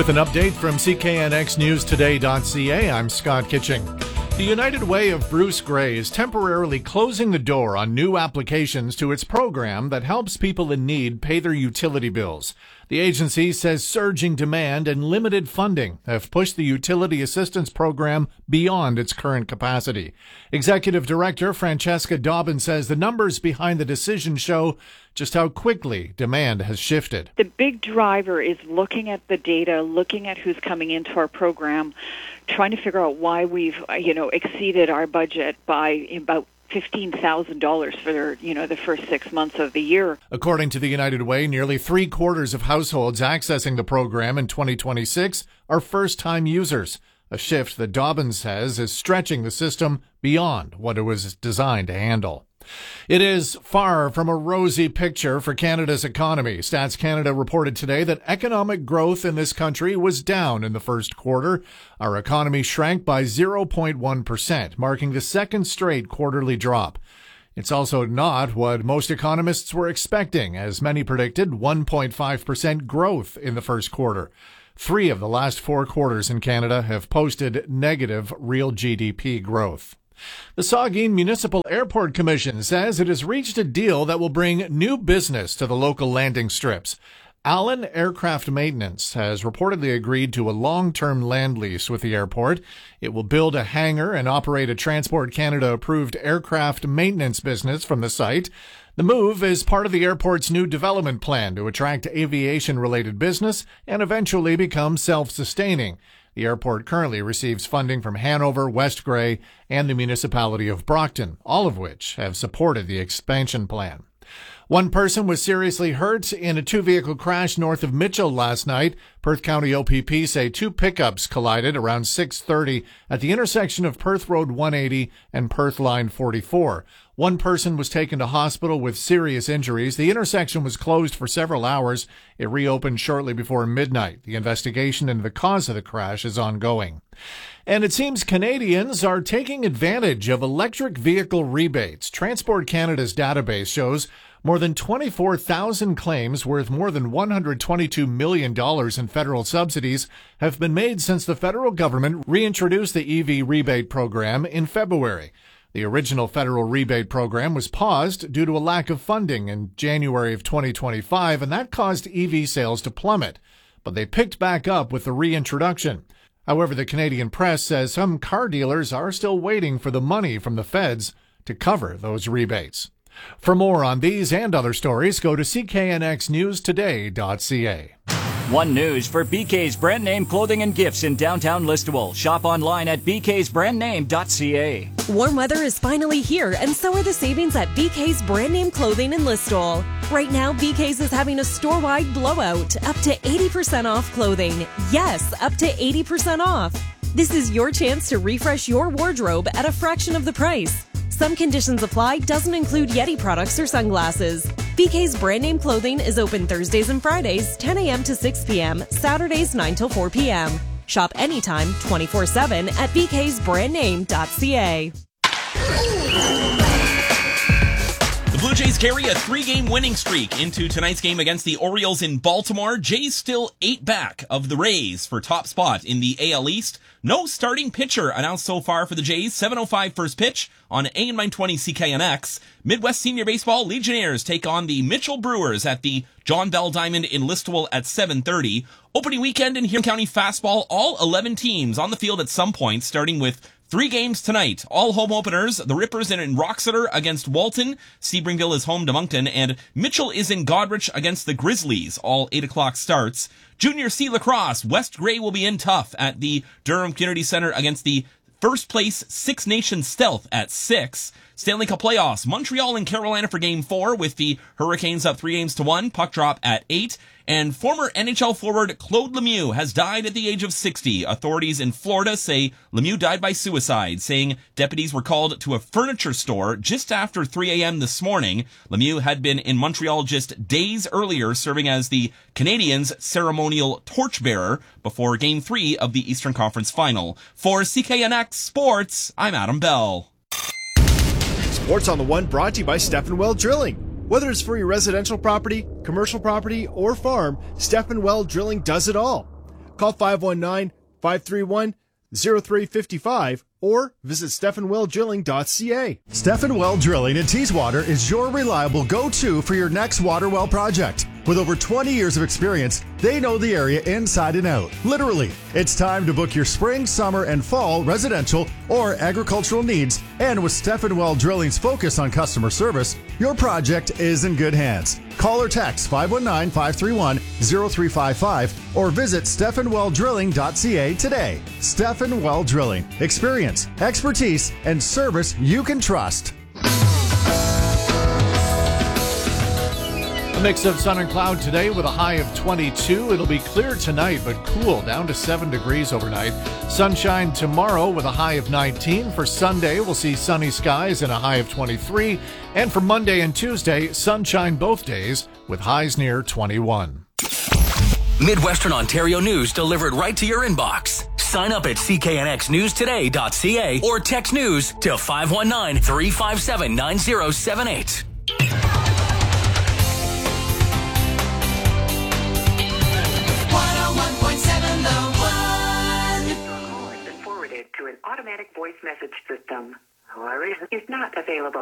With an update from CKNXNewsToday.ca, I'm Scott Kitching. The United Way of Bruce Grey is temporarily closing the door on new applications to its program that helps people in need pay their utility bills. The agency says surging demand and limited funding have pushed the utility assistance program beyond its current capacity. Executive Director Francesca Dobbin says the numbers behind the decision show just how quickly demand has shifted. The big driver is looking at the data, looking at who's coming into our program, trying to figure out why we've, exceeded our budget by about $15,000 for the first 6 months of the year. According to the United Way, nearly 3/4 of households accessing the program in 2026 are first-time users, a shift that Dobbin says is stretching the system beyond what it was designed to handle. It is far from a rosy picture for Canada's economy. Stats Canada reported today that economic growth in this country was down in the first quarter. Our economy shrank by 0.1%, marking the second straight quarterly drop. It's also not what most economists were expecting, as many predicted 1.5% growth in the first quarter. 3 of the last 4 quarters in Canada have posted negative real GDP growth. The Saugeen Municipal Airport Commission says it has reached a deal that will bring new business to the local landing strips. Allen Aircraft Maintenance has reportedly agreed to a long-term land lease with the airport. It will build a hangar and operate a Transport Canada-approved aircraft maintenance business from the site. The move is part of the airport's new development plan to attract aviation-related business and eventually become self-sustaining. The airport currently receives funding from Hanover, West Grey, and the municipality of Brockton, all of which have supported the expansion plan. One person was seriously hurt in a 2-vehicle crash north of Mitchell last night. Perth County OPP say 2 pickups collided around 6:30 at the intersection of Perth Road 180 and Perth Line 44. One person was taken to hospital with serious injuries. The intersection was closed for several hours. It reopened shortly before midnight. The investigation into the cause of the crash is ongoing. And it seems Canadians are taking advantage of electric vehicle rebates. Transport Canada's database shows more than 24,000 claims worth more than $122 million in federal subsidies have been made since the federal government reintroduced the EV rebate program in February. The original federal rebate program was paused due to a lack of funding in January of 2025, and that caused EV sales to plummet. But they picked back up with the reintroduction. However, the Canadian press says some car dealers are still waiting for the money from the feds to cover those rebates. For more on these and other stories, go to CKNXNewsToday.ca. One News for BK's brand name clothing and gifts in downtown Listowel. Shop online at bksbrandname.ca. Warm weather is finally here, and so are the savings at BK's brand name clothing in Listowel. Right now, BK's is having a store-wide blowout, up to 80% off clothing. Yes, up to 80% off. This is your chance to refresh your wardrobe at a fraction of the price. Some conditions apply, doesn't include Yeti products or sunglasses. BK's brand name clothing is open Thursdays and Fridays, 10 a.m. to 6 p.m., Saturdays 9 till 4 p.m. Shop anytime, 24/7 at bksbrandname.ca. The Blue Jays carry a 3-game winning streak into tonight's game against the Orioles in Baltimore. Jays still 8 back of the Rays for top spot in the AL East. No starting pitcher announced so far for the Jays. 7:05 first pitch on AM 920 CKNX. Midwest Senior Baseball Legionnaires take on the Mitchell Brewers at the John Bell Diamond in Listowel at 7:30. Opening weekend in Huron County Fastball. All 11 teams on the field at some point, starting with 3 games tonight. All home openers. The Rippers in Roxeter against Walton. Sebringville is home to Moncton. And Mitchell is in Goderich against the Grizzlies. All 8 o'clock starts. Junior C lacrosse. West Grey will be in tough at the Durham Community Center against the first place Six Nations Stealth at 6. Stanley Cup playoffs. Montreal and Carolina for Game 4 with the Hurricanes up 3-1. Puck drop at 8. And former NHL forward Claude Lemieux has died at the age of 60. Authorities in Florida say Lemieux died by suicide, saying deputies were called to a furniture store just after 3 a.m. this morning. Lemieux had been in Montreal just days earlier, serving as the Canadiens' ceremonial torchbearer before Game 3 of the Eastern Conference Final. For CKNX Sports, I'm Adam Bell. Sports on the One brought to you by Steffenwell Drilling. Whether it's for your residential property, commercial property, or farm, Steffenwell Drilling does it all. Call 519-531-0355 or visit StephenwellDrilling.ca. Stephen Well Drilling in Teeswater is your reliable go-to for your next water well project. With over 20 years of experience, they know the area inside and out. Literally, it's time to book your spring, summer, and fall residential or agricultural needs. And with Stephen Well Drilling's focus on customer service, your project is in good hands. Call or text 519-531-0355 or visit StephenwellDrilling.ca today. Stephen Well Drilling. Experience, expertise, and service you can trust. A mix of sun and cloud today with a high of 22. It'll be clear tonight, but cool, down to 7 degrees overnight. Sunshine tomorrow with a high of 19. For Sunday, we'll see sunny skies and a high of 23. And for Monday and Tuesday, sunshine both days with highs near 21. Midwestern Ontario news delivered right to your inbox. Sign up at cknxnewstoday.ca or text news to 519-357-9078. Forwarded to an automatic voice message system. However, is not available.